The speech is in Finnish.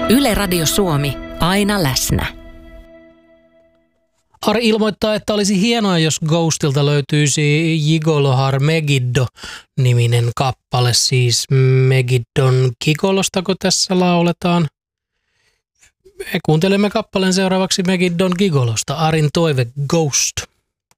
Yle Radio Suomi, aina läsnä. Ari ilmoittaa, että olisi hienoa, jos Ghostilta löytyisi Gigolo Megiddo-niminen kappale, siis Megiddon Gigolostako tässä lauletaan. Me kuuntelemme kappaleen seuraavaksi Megiddon Gigolosta. Arin toive Ghost.